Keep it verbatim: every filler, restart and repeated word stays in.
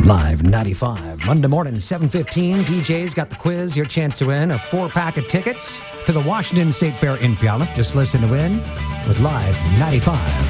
Live ninety-five. Monday morning, seven fifteen. D J's got the quiz. Your chance to win a four-pack of tickets to the Washington State Fair in Puyallup. Just listen to win with Live ninety-five.